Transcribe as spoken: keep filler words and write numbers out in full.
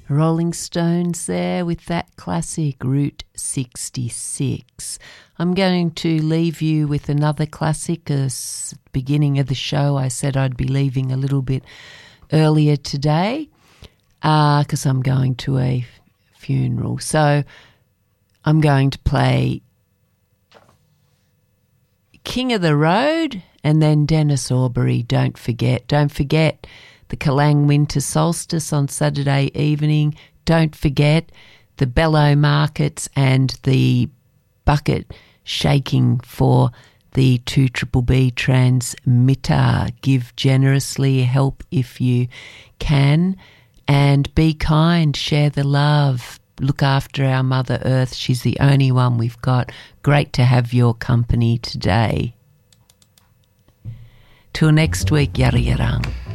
Rolling Stones there with that classic Route sixty-six. I'm going to leave you with another classic. At the beginning of the show, I said I'd be leaving a little bit earlier today because uh, I'm going to a funeral. So I'm going to play King of the Road and then Dennis Aubrey, Don't Forget. Don't forget the Kalang Winter Solstice on Saturday evening. Don't forget the Bellow Markets and the bucket shaking for the two B B transmitter. Give generously, help if you can, and be kind, share the love, look after our Mother Earth. She's the only one we've got. Great to have your company today. Till next week, Yarra Yarang.